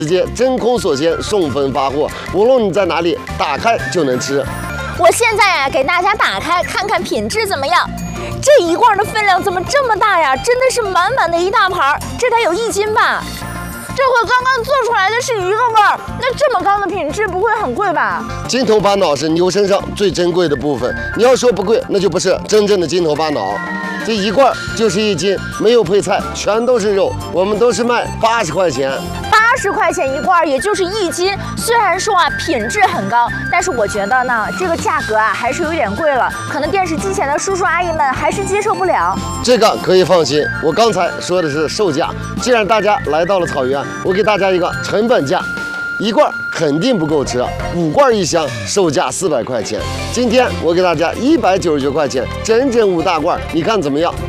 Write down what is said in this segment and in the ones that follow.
直接真空锁鲜，送分发货，无论你在哪里，打开就能吃。 我现在呀，给大家打开看看品质怎么样。这一罐的分量怎么这么大呀？真的是满满的一大盘，这得有1斤吧？这回刚刚做出来的是1个味儿，那这么高的品质不会很贵吧？ 筋头巴脑是牛身上最珍贵的部分，你要说不贵，那就不是真正的筋头巴脑。这一罐就是1斤，没有配菜，全都是肉，我们都是卖80块钱。 80块钱一罐，也就是1斤。虽然说啊品质很高，但是我觉得呢这个价格啊还是有点贵了，可能电视机前的叔叔阿姨们还是接受不了。 这个可以放心，我刚才说的是售价。既然大家来到了草原，我给大家一个成本价，一罐肯定不够吃，5罐1箱，售价400块钱。今天我给大家199块钱，整整5大罐，你看怎么样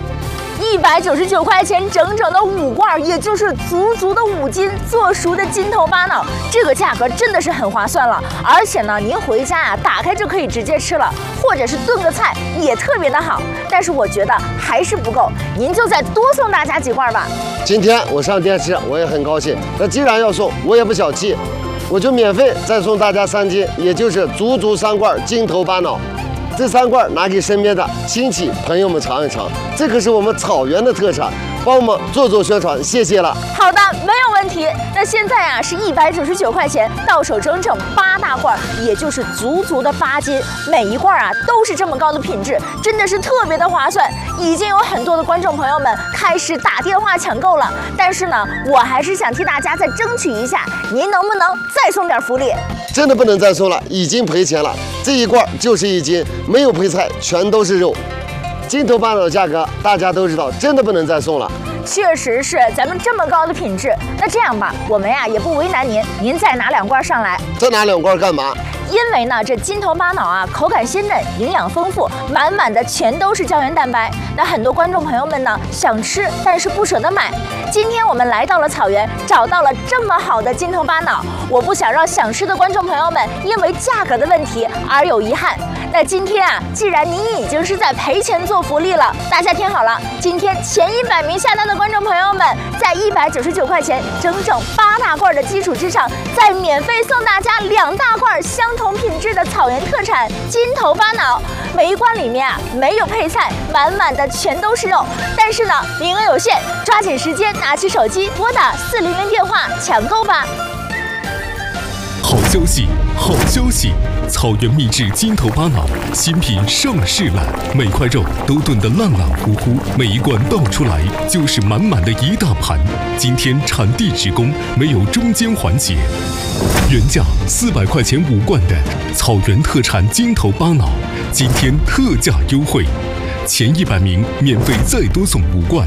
？199块钱，整整的5罐，也就是足的5斤做熟的筋头巴脑，这个价格真的是很划算了。而且呢，您回家啊，打开就可以直接吃了，或者是炖个菜也特别的好。但是我觉得还是不够，您就再多送大家几罐吧。 今天我上电视，我也很高兴。那既然要送，我也不小气，我就免费再送大家3斤，也就是足3罐筋头巴脑。这3罐拿给身边的亲戚朋友们尝一尝，这可是我们草原的特产，帮我们做宣传，谢谢了。 好的，没有问题。那现在啊是199块钱，到手整整8大罐，也就是足的8斤，每一罐啊都是这么高的品质，真的是特别的划算。已经有很多的观众朋友们开始打电话抢购了，但是呢，我还是想替大家再争取一下，您能不能再送点福利？ 真的不能再送了，已经赔钱了。这一罐就是1斤，没有配菜，全都是肉。筋头巴脑的价格大家都知道，真的不能再送了。 确实是，咱们这么高的品质，那这样吧，我们呀也不为难您，您再拿2罐上来。 再拿2罐干嘛？ 因为呢，这筋头巴脑啊，口感鲜嫩，营养丰富，满满的全都是胶原蛋白。那很多观众朋友们呢，想吃但是不舍得买。今天我们来到了草原，找到了这么好的筋头巴脑，我不想让想吃的观众朋友们因为价格的问题而有遗憾。那今天啊，既然您已经是在赔钱做福利了，大家听好了，今天前100名下单的观众朋友们，在199块钱整整8大罐的基础之上，再免费送大家2大罐相同品质的草原特产筋头巴脑。每一罐里面啊没有配菜，满满的全都是肉。但是呢，名额有限，抓紧时间拿起手机拨打400电话抢购吧。 好消息，好消息！草原秘制筋头巴脑新品上市了，每块肉都炖得烂乎乎，每一罐倒出来就是满满的一大盘。今天产地直供，没有中间环节。原价400块钱5罐的草原特产筋头巴脑，今天特价优惠，前100名免费再多送5罐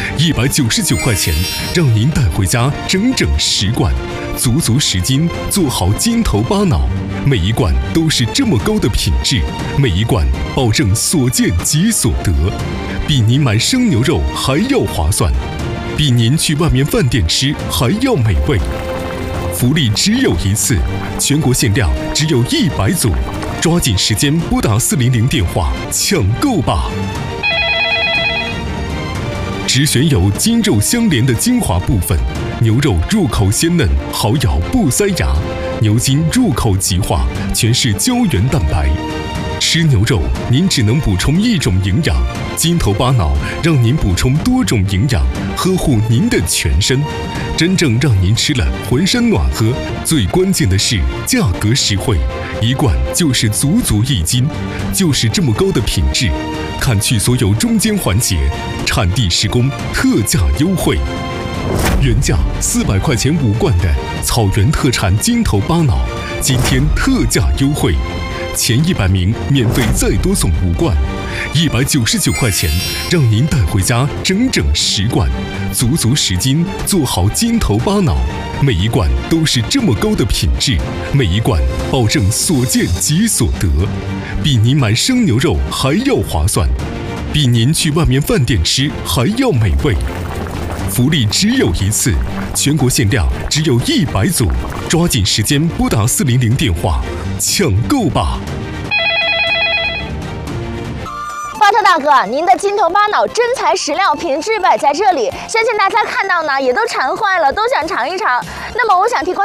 ，199块钱，让您带回家整整10罐。足10斤，做好筋头巴脑，每一罐都是这么高的品质，每一罐保证所见即所得，比您买生牛肉还要划算，比您去外面饭店吃还要美味。福利只有一次，全国限量只有100组，抓紧时间拨打400电话抢购吧！只选有筋肉相连的精华部分，牛肉入口鲜嫩，好咬不塞牙；牛筋入口即化，全是胶原蛋白。吃牛肉，您只能补充一种营养，筋头巴脑让您补充多种营养，呵护您的全身，真正让您吃了浑身暖和。最关键的是价格实惠，一罐就是足1斤，就是这么高的品质，砍去所有中间环节，产地实供，特价优惠。原价400块钱5罐的草原特产筋头巴脑，今天特价优惠，前100名免费再多送5罐，199块钱，让您带回家整整10罐，足10斤，做好筋头巴脑，每一罐都是这么高的品质，每一罐保证所见即所得，比您买生牛肉还要划算，比您去外面饭店吃还要美味。福利只有一次，全国限量只有100组，抓紧时间拨打400电话抢购吧！ 巴特大哥，您的金头巴脑真材实料，品质摆在这里，相信大家看到呢也都馋坏了，都想尝一尝。那么我想替